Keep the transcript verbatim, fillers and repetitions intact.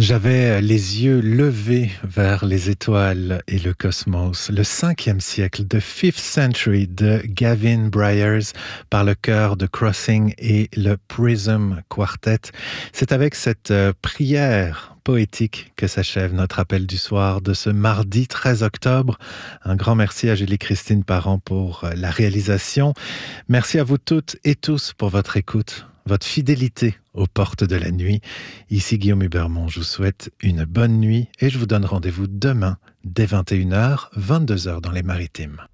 J'avais les yeux levés vers les étoiles et le cosmos. Le cinquième siècle, The Fifth Century de Gavin Bryars par le chœur de Crossing et le Prism Quartet. C'est avec cette prière poétique que s'achève notre appel du soir de ce mardi treize octobre. Un grand merci à Julie-Christine Parent pour la réalisation. Merci à vous toutes et tous pour votre écoute, votre fidélité aux portes de la nuit. Ici Guillaume Hubermont, je vous souhaite une bonne nuit et je vous donne rendez-vous demain dès vingt et une heures, vingt-deux heures dans les Maritimes.